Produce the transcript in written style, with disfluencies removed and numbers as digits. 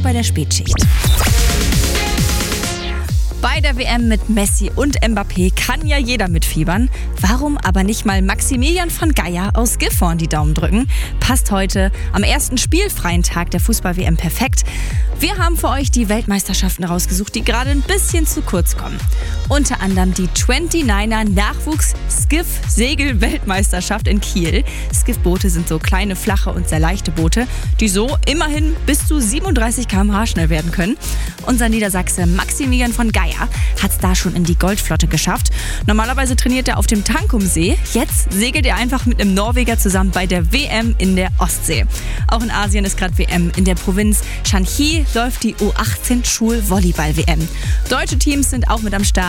bei der Spätschicht. Bei der WM mit Messi und Mbappé kann ja jeder mitfiebern. Warum aber nicht mal Maximilian von Geier aus Gifhorn die Daumen drücken? Passt heute am ersten spielfreien Tag der Fußball-WM perfekt. Wir haben für euch die Weltmeisterschaften rausgesucht, die gerade ein bisschen zu kurz kommen. Unter anderem die 29er Nachwuchs-Skiff-Segel-Weltmeisterschaft in Kiel. Skiff-Boote sind so kleine, flache und sehr leichte Boote, die so immerhin bis zu 37 km/h schnell werden können. Unser Niedersachse Maximilian von Geier hat es da schon in die Goldflotte geschafft. Normalerweise trainiert er auf dem Tankumsee. Jetzt segelt er einfach mit einem Norweger zusammen bei der WM in der Ostsee. Auch in Asien ist gerade WM. In der Provinz Shanxi läuft die U18 Schul-Volleyball-WM. Deutsche Teams sind auch mit am Start.